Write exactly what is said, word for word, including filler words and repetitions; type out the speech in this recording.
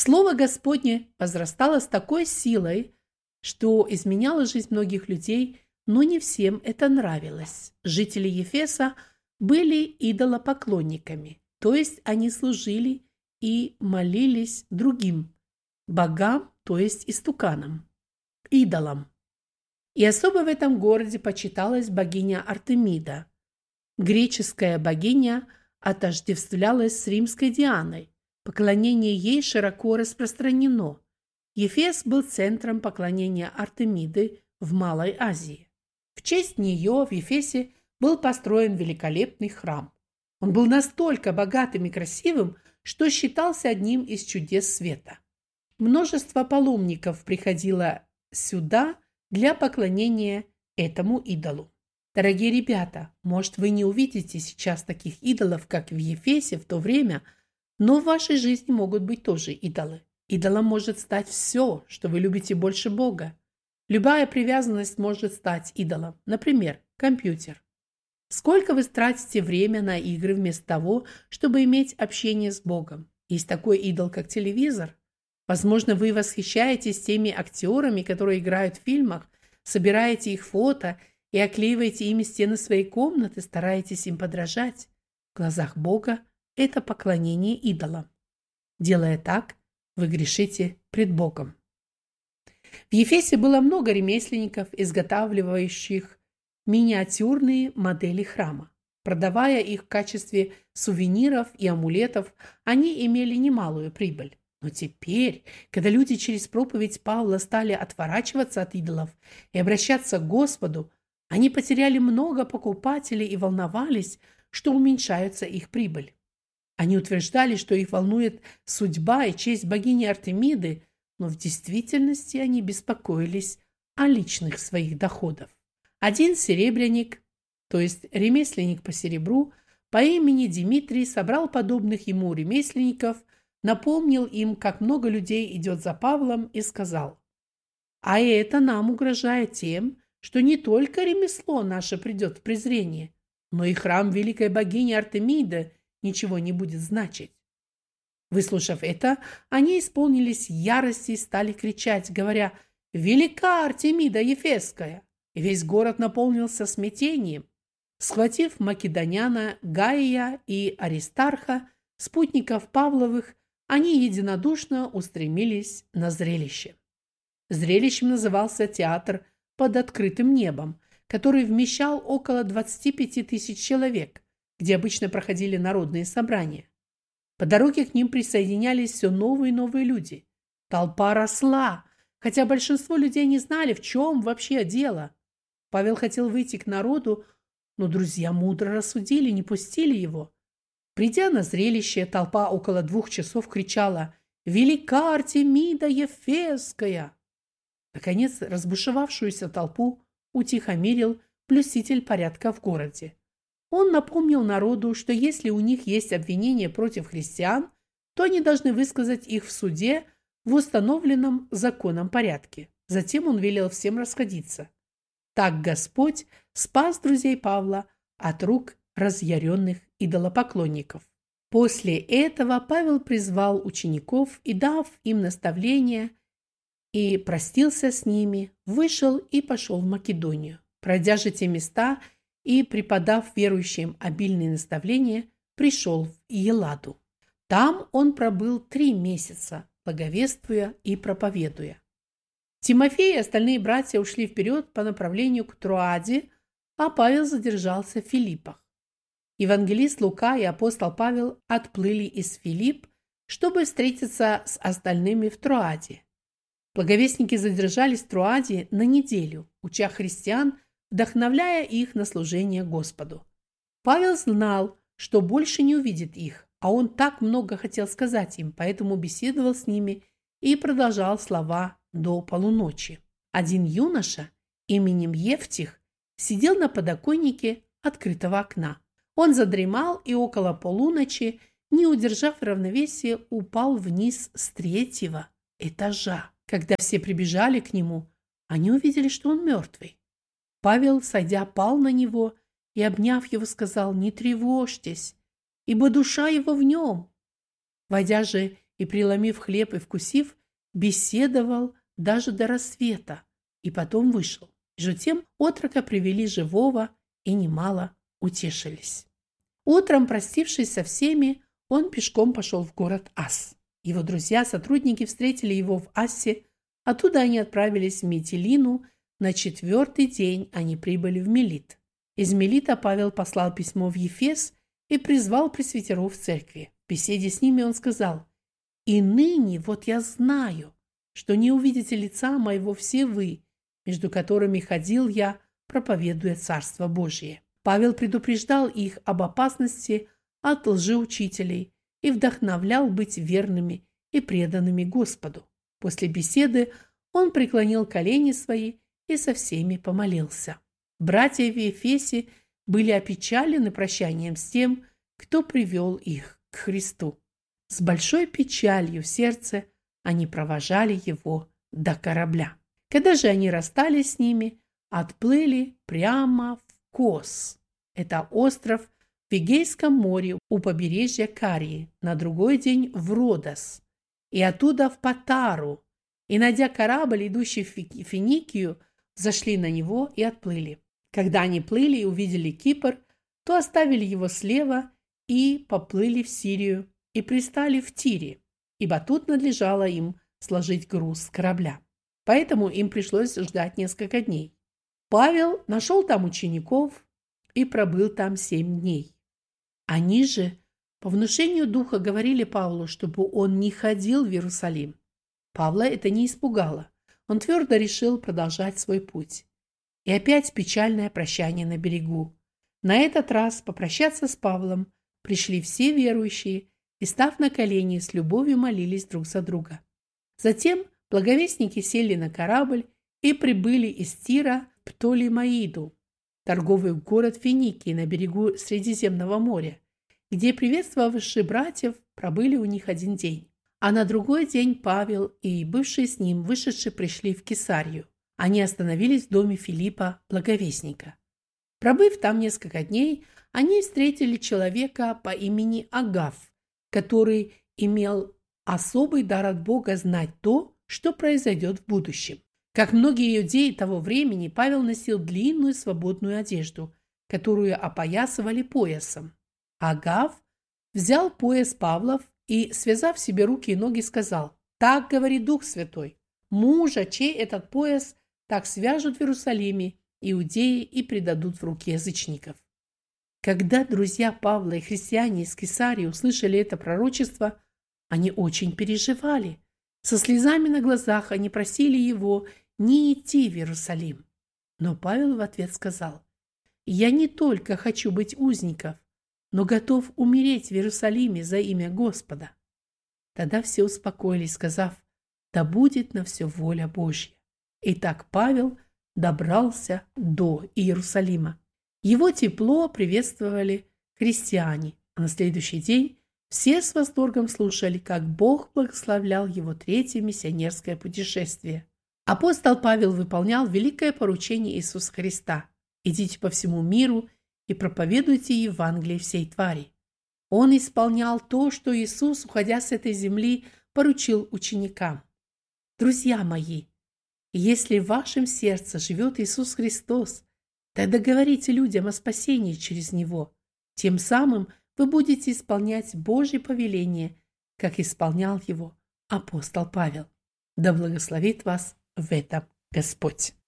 Слово Господне возрастало с такой силой, что изменяло жизнь многих людей, но не всем это нравилось. Жители Ефеса были идолопоклонниками, то есть они служили и молились другим богам, то есть истуканам, идолам. И особо в этом городе почиталась богиня Артемида. Греческая богиня отождествлялась с римской Дианой. Поклонение ей широко распространено. Ефес был центром поклонения Артемиды в Малой Азии. В честь нее в Ефесе был построен великолепный храм. Он был настолько богатым и красивым, что считался одним из чудес света. Множество паломников приходило сюда для поклонения этому идолу. Дорогие ребята, может, вы не увидите сейчас таких идолов, как в Ефесе в то время, но в вашей жизни могут быть тоже идолы. Идолом может стать все, что вы любите больше Бога. Любая привязанность может стать идолом. Например, компьютер. Сколько вы тратите время на игры вместо того, чтобы иметь общение с Богом? Есть такой идол, как телевизор. Возможно, вы восхищаетесь теми актерами, которые играют в фильмах, собираете их фото и оклеиваете ими стены своей комнаты, стараетесь им подражать. В глазах Бога это поклонение идолам. Делая так, вы грешите пред Богом. В Ефесе было много ремесленников, изготавливающих миниатюрные модели храма. Продавая их в качестве сувениров и амулетов, они имели немалую прибыль. Но теперь, когда люди через проповедь Павла стали отворачиваться от идолов и обращаться к Господу, они потеряли много покупателей и волновались, что уменьшается их прибыль. Они утверждали, что их волнует судьба и честь богини Артемиды, но в действительности они беспокоились о личных своих доходах. Один серебряник, то есть ремесленник по серебру, по имени Димитрий собрал подобных ему ремесленников, напомнил им, как много людей идет за Павлом, и сказал: «А это нам угрожает тем, что не только ремесло наше придет в презрение, но и храм великой богини Артемиды ничего не будет значить». Выслушав это, они исполнились ярости и стали кричать, говоря: «Велика Артемида Ефесская!» И весь город наполнился смятением. Схватив македоняна Гаия и Аристарха, спутников Павловых, они единодушно устремились на зрелище. Зрелищем назывался театр под открытым небом, который вмещал около двадцати пяти тысяч человек, где обычно проходили народные собрания. По дороге к ним присоединялись все новые и новые люди. Толпа росла, хотя большинство людей не знали, в чем вообще дело. Павел хотел выйти к народу, но друзья мудро рассудили, не пустили его. Придя на зрелище, толпа около двух часов кричала: «Велика Артемида Ефесская!». Наконец, разбушевавшуюся толпу утихомирил блюститель порядка в городе. Он напомнил народу, что если у них есть обвинения против христиан, то они должны высказать их в суде в установленном законом порядке. Затем он велел всем расходиться. Так Господь спас друзей Павла от рук разъяренных идолопоклонников. После этого Павел призвал учеников и, дав им наставления, и простился с ними, вышел и пошел в Македонию. Пройдя же те места и преподав верующим обильные наставления, пришел в Еладу. Там он пробыл три месяца, благовествуя и проповедуя. Тимофей и остальные братья ушли вперед по направлению к Троаде, а Павел задержался в Филиппах. Евангелист Лука и апостол Павел отплыли из Филипп, чтобы встретиться с остальными в Троаде. Благовестники задержались в Троаде на неделю, уча христиан, вдохновляя их на служение Господу. Павел знал, что больше не увидит их, а он так много хотел сказать им, поэтому беседовал с ними и продолжал слова до полуночи. Один юноша именем Евтих сидел на подоконнике открытого окна. Он задремал и около полуночи, не удержав равновесия, упал вниз с третьего этажа. Когда все прибежали к нему, они увидели, что он мертвый. Павел, сойдя, пал на него и, обняв его, сказал: «Не тревожьтесь, ибо душа его в нем». Войдя же и, преломив хлеб и вкусив, беседовал даже до рассвета, и потом вышел. Между тем отрока привели живого и немало утешились. Утром, простившись со всеми, он пешком пошел в город Ас. Его друзья-сотрудники встретили его в Ассе, оттуда они отправились в Митилину, на четвертый день они прибыли в Милит. Из Милита Павел послал письмо в Ефес и призвал пресвитеров в церкви. В беседе с ними он сказал: «И ныне вот я знаю, что не увидите лица моего все вы, между которыми ходил я, проповедуя Царство Божие». Павел предупреждал их об опасности от лжеучителей и вдохновлял быть верными и преданными Господу. После беседы он преклонил колени свои и со всеми помолился. Братья в Ефесе были опечалены прощанием с тем, кто привел их к Христу. С большой печалью в сердце они провожали его до корабля. Когда же они расстались с ними, отплыли прямо в Кос. Это остров в Эгейском море у побережья Карии, на другой день в Родос, и оттуда в Патару, и, найдя корабль, идущий в Финикию, зашли на него и отплыли. Когда они плыли и увидели Кипр, то оставили его слева и поплыли в Сирию, и пристали в Тире, ибо тут надлежало им сложить груз с корабля. Поэтому им пришлось ждать несколько дней. Павел нашел там учеников и пробыл там семь дней. Они же по внушению духа говорили Павлу, чтобы он не ходил в Иерусалим. Павла это не испугало. Он твердо решил продолжать свой путь. И опять печальное прощание на берегу. На этот раз попрощаться с Павлом пришли все верующие и, став на колени, с любовью молились друг за друга. Затем благовестники сели на корабль и прибыли из Тира в Птолемаиду, торговый город Финикии на берегу Средиземного моря, где приветствовавшие братьев пробыли у них один день. А на другой день Павел и бывшие с ним вышедшие пришли в Кесарию. Они остановились в доме Филиппа, благовестника. Пробыв там несколько дней, они встретили человека по имени Агав, который имел особый дар от Бога знать то, что произойдет в будущем. Как многие иудеи того времени, Павел носил длинную свободную одежду, которую опоясывали поясом. Агав взял пояс Павлов и, связав себе руки и ноги, сказал: «Так говорит Дух Святой, мужа, чей этот пояс, так свяжут в Иерусалиме иудеи и предадут в руки язычников». Когда друзья Павла и христиане из Кесарии услышали это пророчество, они очень переживали. Со слезами на глазах они просили его не идти в Иерусалим. Но Павел в ответ сказал: «Я не только хочу быть узником, но готов умереть в Иерусалиме за имя Господа». Тогда все успокоились, сказав: «Да будет на все воля Божья». И так Павел добрался до Иерусалима. Его тепло приветствовали христиане, а на следующий день все с восторгом слушали, как Бог благословлял его третье миссионерское путешествие. Апостол Павел выполнял великое поручение Иисуса Христа: «Идите по всему миру и проповедуйте Евангелие всей твари». Он исполнял то, что Иисус, уходя с этой земли, поручил ученикам. Друзья мои, если в вашем сердце живет Иисус Христос, тогда говорите людям о спасении через Него. Тем самым вы будете исполнять Божье повеление, как исполнял его апостол Павел. Да благословит вас в этом Господь.